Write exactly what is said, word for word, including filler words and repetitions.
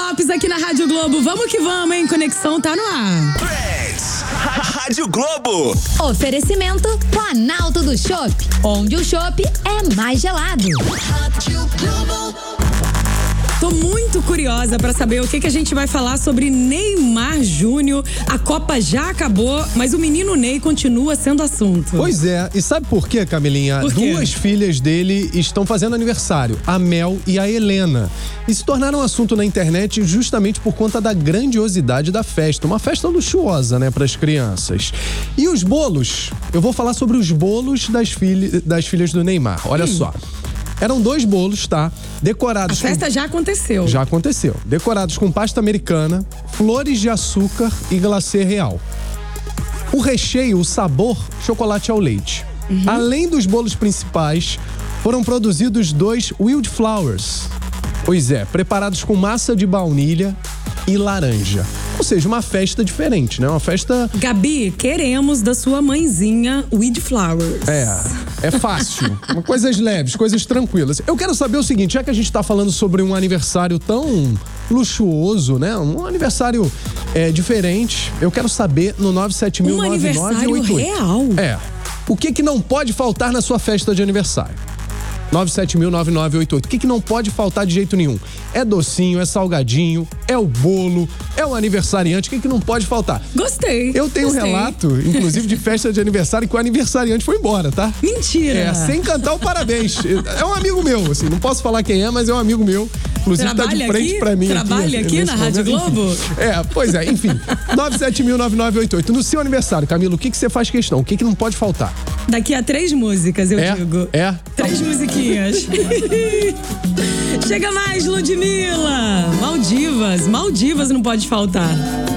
Lopes aqui na Rádio Globo. Vamos que vamos, hein? Conexão tá no ar. Trends, Rádio Globo. Oferecimento Planalto do Chopp, onde o chopp é mais gelado. Rádio Globo. Tô muito curiosa pra saber o que, que a gente vai falar sobre Neymar Júnior. A Copa já acabou, mas o menino Ney continua sendo assunto. Pois é, e sabe por quê, Camilinha? Por quê? Duas filhas dele estão fazendo aniversário, a Mel e a Helena. E se tornaram assunto na internet justamente por conta da grandiosidade da festa. Uma festa luxuosa, né, pras crianças. E os bolos? Eu vou falar sobre os bolos das, filha, das filhas do Neymar. Olha hum. só. Eram dois bolos, tá? Decorados. A festa com... já aconteceu. Já aconteceu. Decorados com pasta americana, flores de açúcar e glacê real. O recheio, o sabor, chocolate ao leite. Uhum. Além dos bolos principais, foram produzidos dois wildflowers. Pois é, preparados com massa de baunilha e laranja. Ou seja, uma festa diferente, né? Uma festa... Gabi, queremos da sua mãezinha wildflowers. É, é fácil. Coisas leves, coisas tranquilas. Eu quero saber o seguinte, já que a gente tá falando sobre um aniversário tão luxuoso, né? Um aniversário é, diferente, eu quero saber no nove sete mil nove nove oito oito. Um aniversário real? É. O que que não pode faltar na sua festa de aniversário? nove sete mil nove nove oito oito. O que que não pode faltar de jeito nenhum? É docinho, é salgadinho, é o bolo, é o aniversariante. O que que não pode faltar? Gostei. Eu tenho gostei. um relato, inclusive, de festa de aniversário que o aniversariante foi embora, tá? Mentira! É, sem cantar o parabéns. É um amigo meu, assim, não posso falar quem é, mas é um amigo meu. Inclusive, Trabalha tá de frente aqui? pra mim. Trabalha aqui, aqui na Rádio Globo? É, pois é, enfim. nove sete mil nove nove oito oito. No seu aniversário, Camilo, o que que você faz questão? O que que não pode faltar? Daqui a três músicas, eu é? digo. É? Três musiquinhas. Chega mais, Ludmilla! Maldivas, Maldivas não pode faltar.